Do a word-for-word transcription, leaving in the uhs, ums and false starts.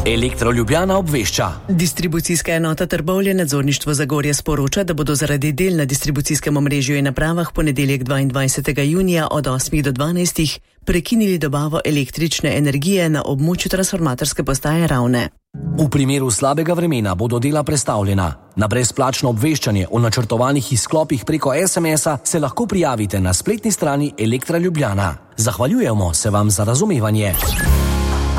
Elektro Ljubljana obvešča. Distribucijska enota Trbovlje nadzorništvo Zagorje sporoča, da bodo zaradi del na distribucijskem omrežju in napravah ponedeljek dvaindvajsetega junija od osmih do dvanajstih prekinili dobavo električne energije na območju transformatorske postaje Ravne. V primeru slabega vremena bodo dela prestavljena. Na brezplačno obveščanje o načrtovanih izklopih preko es em es-a se lahko prijavite na spletni strani Elektra Ljubljana. Zahvaljujemo se vam za razumevanje.